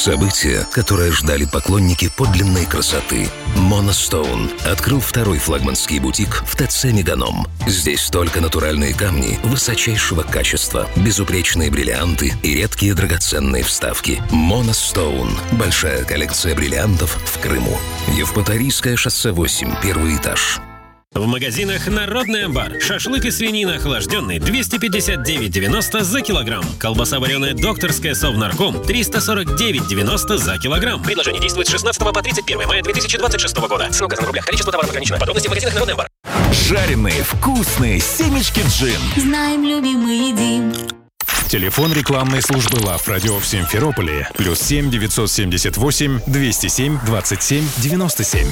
Событие, которое ждали поклонники подлинной красоты. Monostone открыл второй флагманский бутик в ТЦ «Меганом». Здесь только натуральные камни высочайшего качества, безупречные бриллианты и редкие драгоценные вставки. Monostone – большая коллекция бриллиантов в Крыму. Евпаторийское шоссе 8, первый этаж. В магазинах «Народный амбар». Шашлык из свинины охлажденный 259,90 за килограмм. Колбаса вареная «Докторская» Совнарком 349,90 за килограмм. Предложение действует с 16 по 31 мая 2026 года. Срок указан в рублях. Количество товаров ограничено. Подробности в магазинах «Народный амбар». Жареные, вкусные семечки джин. Знаем, любим и едим. Телефон рекламной службы ЛАВ Радио в Симферополе +7 978 207 27 97.